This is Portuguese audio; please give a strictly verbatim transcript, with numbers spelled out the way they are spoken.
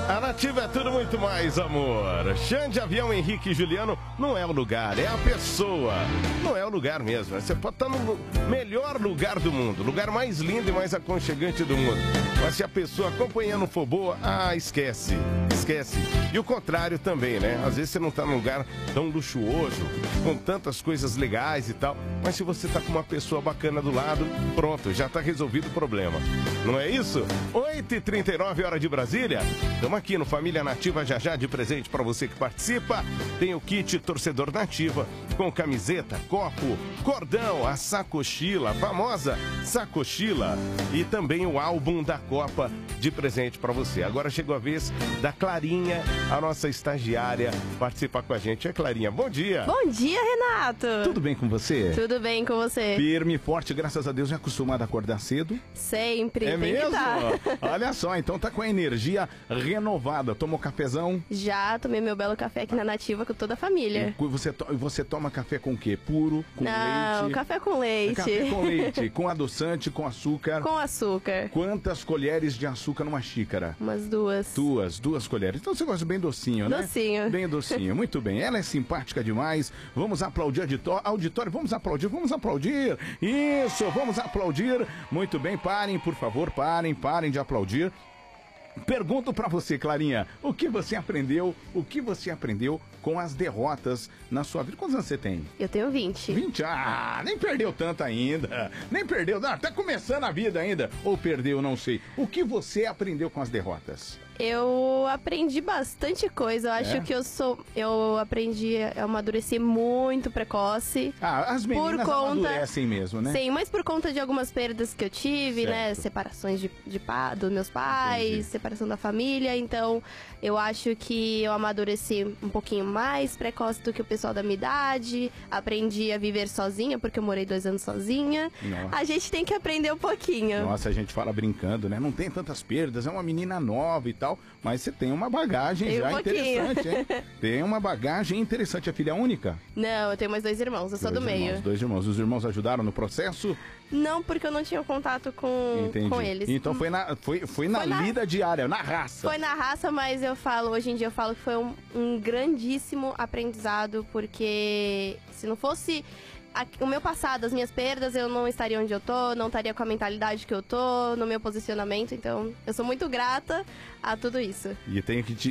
A Nativa é tudo muito mais, amor. Xande, Avião, Henrique e Juliano não é o lugar, é a pessoa. Não é o lugar mesmo. Você pode estar no melhor lugar do mundo, lugar mais lindo e mais aconchegante do mundo. Mas se a pessoa acompanhando for boa, ah, esquece. Esquece. E o contrário também, né? Às vezes você não tá num lugar tão luxuoso, com tantas coisas legais e tal, mas se você tá com uma pessoa bacana do lado, pronto, já tá resolvido o problema. Não é isso? oito e trinta e nove, hora de Brasília. Estamos aqui no Família Nativa, já já de presente para você que participa. Tem o kit Torcedor Nativa, com camiseta, copo, cordão, a sacochila, a famosa sacochila, e também o álbum da Copa de presente para você. Agora chegou a vez da Clarinha, a nossa estagiária, participar com a gente. É, Clarinha, bom dia. Bom dia, Renato. Tudo bem com você? Tudo bem com você? Firme, forte, graças a Deus, já acostumado a acordar cedo? Sempre, É tem mesmo? que tá. Olha só, então tá com a energia renovada. Tomou cafezão? Já tomei meu belo café aqui na Nativa com toda a família. E Você, to- você toma café com o quê? Puro? Com Não, leite? café com leite. Café com leite, com adoçante, com açúcar. Com açúcar. Quantas colheres de açúcar numa xícara? Umas duas. Duas, duas colheres. Então você gosta bem docinho, né? Docinho. Bem docinho, muito bem. Ela é simpática demais. Vamos aplaudir auditó- auditório, vamos aplaudir, vamos aplaudir. Isso, vamos aplaudir. Muito bem, parem, por favor, parem, parem de aplaudir. Pergunto pra você, Clarinha, o que você aprendeu, o que você aprendeu com as derrotas na sua vida? Quantos anos você tem? Eu tenho vinte. vinte? Ah, nem perdeu tanto ainda. Nem perdeu, não, tá começando a vida ainda. Ou perdeu, não sei. O que você aprendeu com as derrotas? Eu aprendi bastante coisa. Eu acho É? que eu sou. Eu aprendi a amadurecer muito precoce. Ah, as meninas Por conta- amadurecem mesmo, né? Sim, mas por conta de algumas perdas que eu tive, né? Certo. Separações de, de pa, dos meus pais, Entendi. separação da família. Então, eu acho que eu amadureci um pouquinho mais precoce do que o pessoal da minha idade. Aprendi a viver sozinha, porque eu morei dois anos sozinha. Nossa. A gente tem que aprender um pouquinho. Nossa, a gente fala brincando, né? Não tem tantas perdas, é uma menina nova e tal, mas você tem uma bagagem Tem um já pouquinho. interessante, hein? Tem uma bagagem interessante. É filha única? Não, eu tenho mais dois irmãos, eu sou Dois do meio. irmãos, dois irmãos. Os irmãos ajudaram no processo? Não, porque eu não tinha contato com, Entendi. com eles. Então foi na, foi, foi na Foi na- lida diária, na raça. Foi na raça, mas eu falo, hoje em dia eu falo que foi um, um grandíssimo aprendizado, porque se não fosse a- o meu passado, as minhas perdas, eu não estaria onde eu tô, não estaria com a mentalidade que eu tô, no meu posicionamento, então eu sou muito grata a tudo isso. E tenho que te